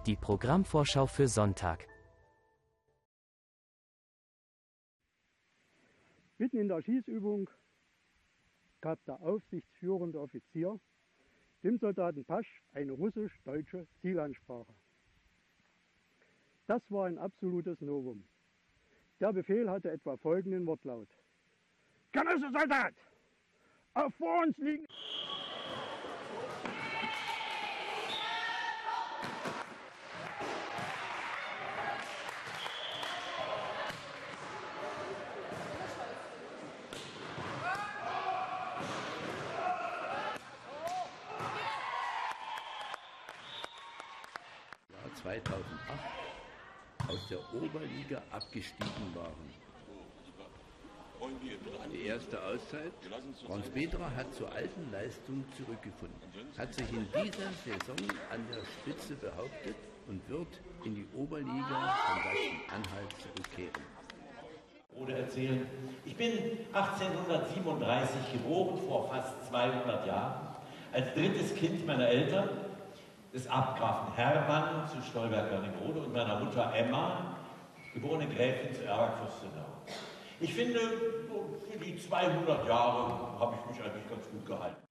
Die Programmvorschau für Sonntag. Mitten in der Schießübung gab der aufsichtsführende Offizier dem Soldaten Pasch eine russisch-deutsche Zielansprache. Das war ein absolutes Novum. Der Befehl hatte etwa folgenden Wortlaut: Genosse Soldat, auf vor uns liegen... Jahr 2008 aus der Oberliga abgestiegen waren. Die erste Auszeit. Franz Petra hat zur alten Leistung zurückgefunden, hat sich in dieser Saison an der Spitze behauptet und wird in die Oberliga von Sachsen-Anhalt zurückkehren. Oder erzählen, ich bin 1837 geboren, vor fast 200 Jahren, als drittes Kind meiner Eltern, des Abgrafen Hermann zu Stolberg-Wernigerode und meiner Mutter Emma, geborene Gräfin zu Erbach-Fürstenau. Ich finde, für die 200 Jahre habe ich mich eigentlich ganz gut gehalten.